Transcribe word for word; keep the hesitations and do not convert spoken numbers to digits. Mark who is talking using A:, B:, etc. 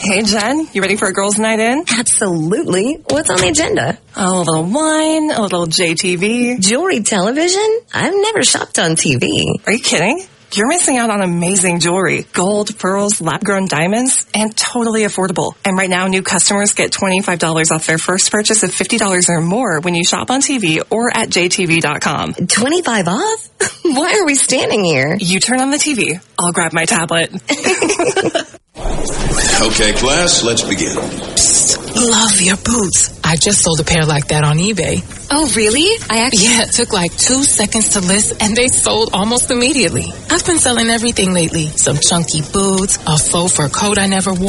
A: Hey, Jen, you ready for a girls' night in?
B: Absolutely. What's on the agenda?
A: Oh, a little wine, a little J T V.
B: Jewelry television? I've never shopped on T V.
A: Are you kidding? You're missing out on amazing jewelry. Gold, pearls, lab-grown diamonds, and totally affordable. And right now, new customers get twenty-five dollars off their first purchase of fifty dollars or more when you shop on T V or at J T V dot com.
B: twenty-five off? Why are we standing here?
A: You turn on the T V. I'll grab my tablet.
C: Okay, class, let's begin.
D: Psst, love your boots. I just sold a pair like that on eBay.
E: Oh, really? I actually...
D: Yeah, it took like two seconds to list, and they sold almost immediately. I've been selling everything lately. Some chunky boots, a faux fur coat I never wore.